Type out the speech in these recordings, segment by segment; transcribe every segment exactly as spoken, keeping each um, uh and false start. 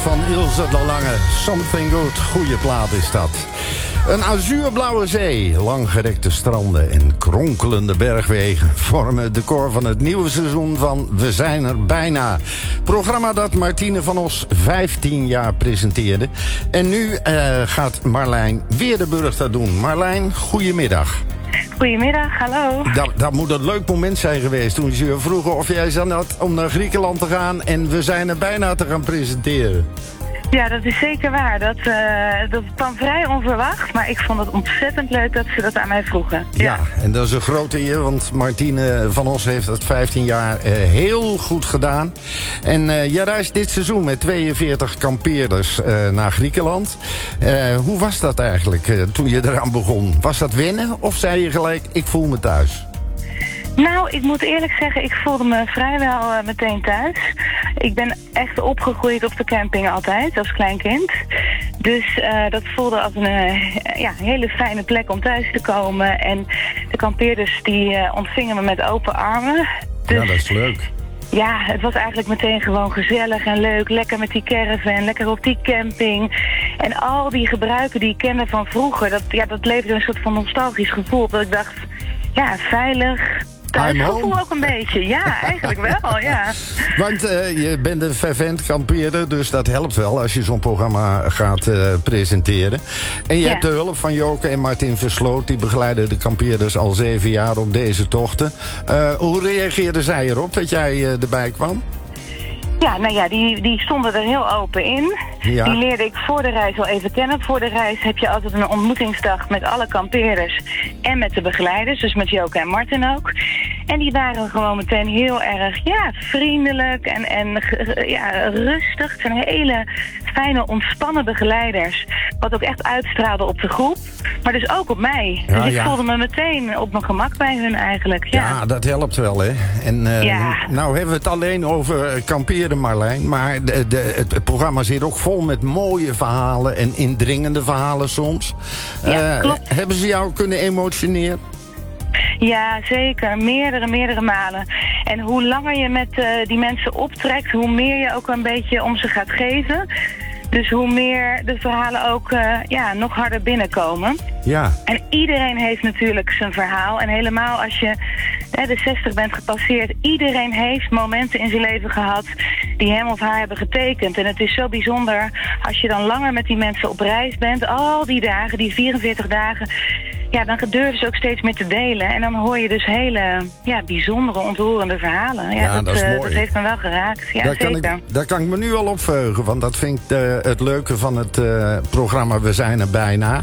van Ilse de Lange. Something Good, goede plaat is dat. Een azuurblauwe zee, langgerekte stranden en kronkelende bergwegen vormen het decor van het nieuwe seizoen van We zijn er bijna. Programma dat Martine van Os vijftien jaar presenteerde. En nu uh, gaat Marlijn Weerdenburg dat doen. Marlijn, goedemiddag. Goedemiddag, hallo. Dat, dat moet een leuk moment zijn geweest toen ze je vroegen of jij zin had om naar Griekenland te gaan en We zijn er bijna te gaan presenteren. Ja, dat is zeker waar. Dat, uh, dat kwam vrij onverwacht, maar ik vond het ontzettend leuk dat ze dat aan mij vroegen. Ja, ja en dat is een grote eer, want Martine van Os heeft het vijftien jaar uh, heel goed gedaan. En uh, jij reist dit seizoen met tweeënveertig kampeerders uh, naar Griekenland. Uh, hoe was dat eigenlijk uh, toen je eraan begon? Was dat wennen of zei je gelijk, ik voel me thuis? Nou, ik moet eerlijk zeggen, ik voelde me vrijwel uh, meteen thuis. Ik ben echt opgegroeid op de camping altijd, als klein kind. Dus uh, dat voelde als een uh, ja, hele fijne plek om thuis te komen. En de kampeerders die uh, ontvingen me met open armen. Dus, ja, dat is leuk. Ja, het was eigenlijk meteen gewoon gezellig en leuk. Lekker met die caravan, lekker op die camping. En al die gebruiken die ik kende van vroeger, dat, ja, dat leefde een soort van nostalgisch gevoel. Dat ik dacht, ja, veilig. Thuisgevoel ook een beetje, ja, eigenlijk wel, ja. Want uh, je bent een fervent kampeerder, dus dat helpt wel als je zo'n programma gaat uh, presenteren. En je ja. hebt de hulp van Joke en Martin Versloot, die begeleiden de kampeerders al zeven jaar op deze tochten. Uh, hoe reageerden zij erop dat jij uh, erbij kwam? Ja, nou ja, die, die stonden er heel open in. Ja. Die leerde ik voor de reis al even kennen. Voor de reis heb je altijd een ontmoetingsdag met alle kampeerders en met de begeleiders. Dus met Joke en Martin ook. En die waren gewoon meteen heel erg ja, vriendelijk en, en ja, rustig. Het zijn hele fijne, ontspannen begeleiders. Wat ook echt uitstraalde op de groep. Maar dus ook op mij. Ja, dus ik ja. voelde me meteen op mijn gemak bij hun eigenlijk. Ja, ja dat helpt wel, hè. En uh, ja. nou hebben we het alleen over kamperen, Marlijn. Maar de, de, het, het programma zit ook vol met mooie verhalen en indringende verhalen soms. Ja, uh, klopt. Hebben ze jou kunnen emotioneren? Ja, zeker. Meerdere, meerdere malen. En hoe langer je met uh, die mensen optrekt, hoe meer je ook een beetje om ze gaat geven. Dus hoe meer de verhalen ook uh, ja, nog harder binnenkomen. Ja. En iedereen heeft natuurlijk zijn verhaal. En helemaal als je hè, de zestig bent gepasseerd, iedereen heeft momenten in zijn leven gehad die hem of haar hebben getekend. En het is zo bijzonder als je dan langer met die mensen op reis bent, al die dagen, die vierenveertig dagen. Ja, dan durven ze ook steeds meer te delen. En dan hoor je dus hele ja, bijzondere, ontroerende verhalen. Ja, ja dat, dat, is uh, mooi. Dat heeft me wel geraakt. Ja, daar, zeker. kan ik, daar kan ik me nu al op verheugen. Want dat vind ik uh, het leuke van het uh, programma We zijn er bijna.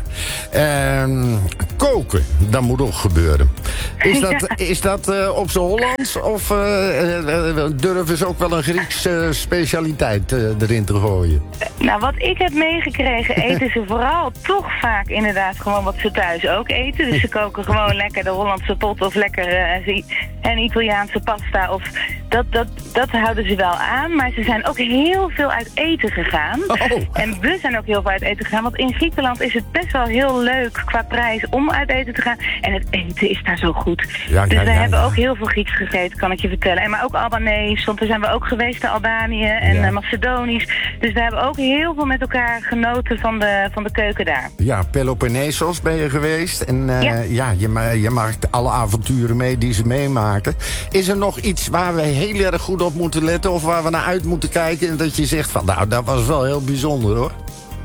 Uh, koken, dat moet ook gebeuren. Is dat, ja. is dat uh, op z'n Hollands? Of uh, uh, durven ze ook wel een Griekse specialiteit uh, erin te gooien? Nou, wat ik heb meegekregen, eten ze vooral toch vaak inderdaad gewoon wat ze thuis ook eten. Dus ze koken gewoon lekker de Hollandse pot of lekker uh, een Italiaanse pasta. Of dat, dat, dat houden ze wel aan. Maar ze zijn ook heel veel uit eten gegaan. Oh. En we zijn ook heel veel uit eten gegaan. Want in Griekenland is het best wel heel leuk qua prijs om uit eten te gaan. En het eten is daar zo goed. Ja, dus ja, we ja, hebben ja. ook heel veel Grieks gegeten, kan ik je vertellen. En maar ook Albanees, want daar zijn we ook geweest naar Albanië en ja. uh, Macedonisch. Dus we hebben ook heel veel met elkaar genoten van de, van de keuken daar. Ja, Peloponnesos ben je geweest. En uh, ja, ja je, ma- je maakt alle avonturen mee die ze meemaken. Is er nog iets waar we heel erg goed op moeten letten of waar we naar uit moeten kijken en dat je zegt van nou, dat was wel heel bijzonder hoor?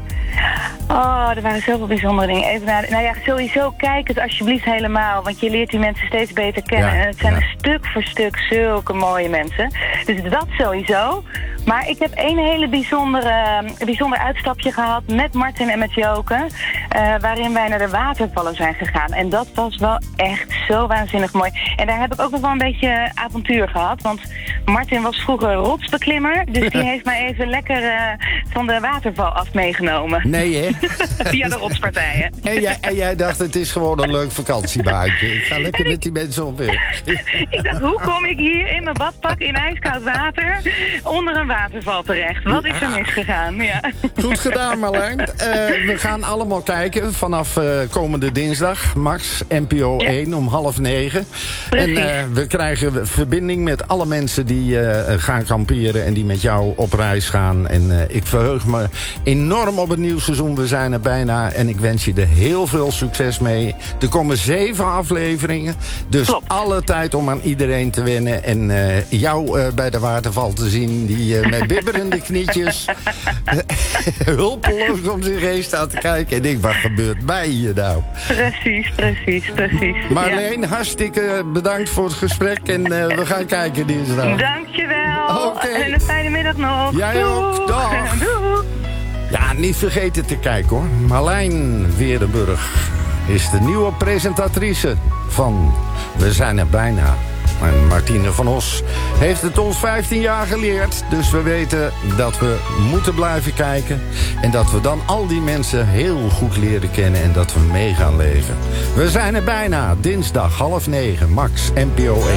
Oh, er waren zoveel bijzondere dingen. Even naar, nou ja, sowieso kijk het alsjeblieft helemaal. Want je leert die mensen steeds beter kennen. Ja, en het zijn ja. een stuk voor stuk zulke mooie mensen. Dus dat sowieso. Maar ik heb één hele bijzondere, bijzonder uitstapje gehad met Martin en met Joke. Uh, waarin wij naar de watervallen zijn gegaan. En dat was wel echt zo waanzinnig mooi. En daar heb ik ook nog wel een beetje avontuur gehad. Want Martin was vroeger rotsbeklimmer. Dus die heeft mij even lekker uh, van de waterval af meegenomen. Nee hè? Via de rotspartijen. En jij, en jij dacht, het is gewoon een leuk vakantiebuitje. Ik ga lekker ik, met die mensen op weg. Ik dacht, hoe kom ik hier in mijn badpak in ijskoud water onder een waterval terecht? Wat is er misgegaan? Ja. Goed gedaan, Marlijn. Uh, we gaan allemaal kijken vanaf uh, komende dinsdag. Max, N P O één, ja. om half negen. Precies. En uh, we krijgen verbinding met alle mensen die uh, gaan kamperen en die met jou op reis gaan. En uh, ik, verheug me enorm op het nieuwe seizoen. We zijn er bijna en ik wens je er heel veel succes mee. Er komen zeven afleveringen. Dus Klopt. alle tijd om aan iedereen te wennen. En uh, jou uh, bij de waterval te zien. Die uh, met bibberende knietjes hulpeloos om zich heen staat te kijken. En ik, wat gebeurt bij je nou? Precies, precies, precies. Marleen, ja. hartstikke bedankt voor het gesprek. En uh, we gaan kijken dinsdag. Dankjewel. Okay. En een fijne middag nog. Jij Doei. ook. Dag. Doei. Ja, niet vergeten te kijken hoor. Marlijn Weerdenburg is de nieuwe presentatrice van We zijn er bijna. En Martine van Os heeft het ons vijftien jaar geleerd. Dus we weten dat we moeten blijven kijken. En dat we dan al die mensen heel goed leren kennen. En dat we mee gaan leven. We zijn er bijna. Dinsdag half negen. Max, N P O één.